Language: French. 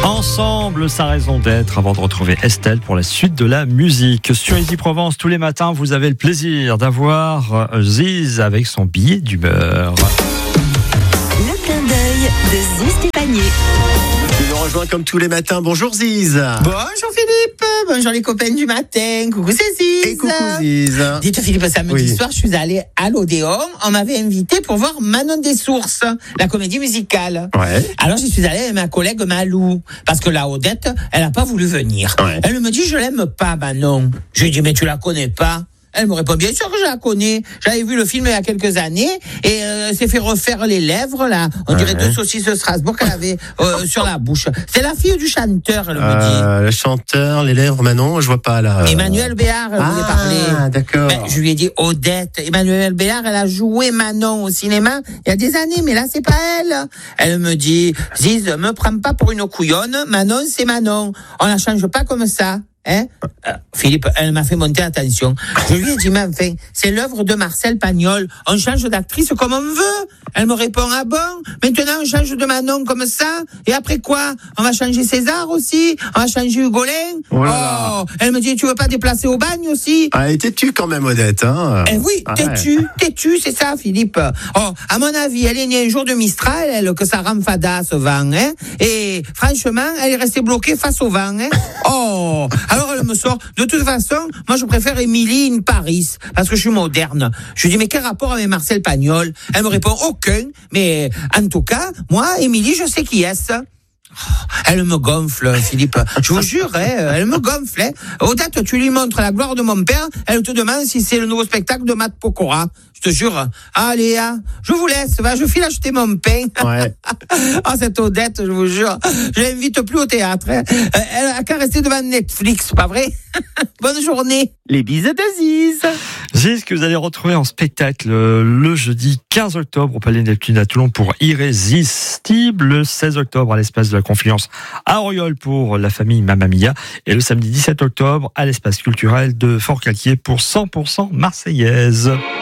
Ensemble, sa raison d'être avant de retrouver Estelle pour la suite de la musique. Sur Easy Provence, tous les matins, vous avez le plaisir d'avoir Ziz avec son billet d'humeur. Le clin d'œil de Ziz Stéphanie. Il nous rejoint comme tous les matins. Bonjour Ziz. Bonjour Philippe, bonjour les copains du matin, coucou c'est Ziz. Et coucou Ziz. Dites Philippe, samedi soir je suis allée à l'Odéon, on m'avait invité pour voir Manon des Sources, la comédie musicale. Ouais. Alors j'y suis allée avec ma collègue Malou, parce que la Odette, elle a pas voulu venir. Ouais. Elle me dit je l'aime pas Manon. Je lui ai dit mais tu la connais pas? Elle me répond bien sûr que je la connais. J'avais vu le film il y a quelques années et s'est fait refaire les lèvres là. On dirait deux saucisses de Strasbourg qu'elle avait sur la bouche. C'est la fille du chanteur, elle me dit. Le chanteur, les lèvres, Manon, je vois pas là. Emmanuel Béard, elle voulait parler. Ah, d'accord. Ben, je lui ai dit Odette. Emmanuel Béard, elle a joué Manon au cinéma il y a des années, mais là c'est pas elle. Elle me dit Ziz, me prends pas pour une couillonne. Manon, c'est Manon. On la change pas comme ça. Hein? Philippe, elle m'a fait monter la tension. Je lui ai dit, mais enfin, c'est l'œuvre de Marcel Pagnol. On change d'actrice comme on veut. Elle me répond, ah bon? Maintenant, on change de Manon comme ça? Et après quoi? On va changer César aussi? On va changer Hugolin? Oh là là. Elle me dit, tu veux pas déplacer au bagne aussi? Ah, et têtu quand même, Odette, hein. Eh oui, têtu, c'est ça, Philippe. Oh, à mon avis, elle est née un jour de Mistral, elle, que ça rend fada, ce vent, hein. Et, franchement, elle est restée bloquée face au vent, hein. Oh! Alors elle me sort, de toute façon, moi je préfère Émilie in Paris, parce que je suis moderne. Je lui dis, mais quel rapport avec Marcel Pagnol? Elle me répond, aucun, mais en tout cas, moi, Émilie, je sais qui est-ce. Elle me gonfle, Philippe. Je vous jure, hein, elle me gonfle. Hein. Odette, tu lui montres la gloire de mon père, elle te demande si c'est le nouveau spectacle de Matt Pokora. Je te jure. Allez, hein, je vous laisse, va, je file acheter mon pain. Ouais. Ah, cette Odette, je vous jure, je l'invite plus au théâtre. Hein. Elle a qu'à rester devant Netflix, pas vrai? Bonne journée. Les bises de Ziz. Ziz que vous allez retrouver en spectacle le jeudi 15 octobre au Palais Neptune à Toulon pour Irrésistible, le 16 octobre à l'Espace de la Confiance à Auriol pour la famille Mamma Mia et le samedi 17 octobre à l'Espace culturel de Fort-Calquier pour 100% Marseillaise.